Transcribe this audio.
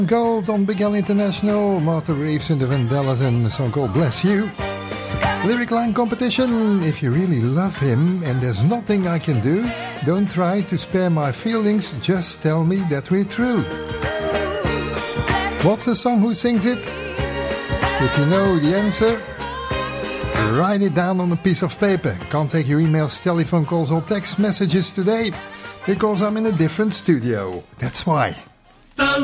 Gold on Big L International, Martha Reeves and the Vandellas and a song called Bless You. Lyric line competition. If you really love him and there's nothing I can do, don't try to spare my feelings, just tell me that we're through. What's the song? Who sings it? If you know the answer, write it down on a piece of paper. Can't take your emails, telephone calls or text messages today because I'm in a different studio. That's why.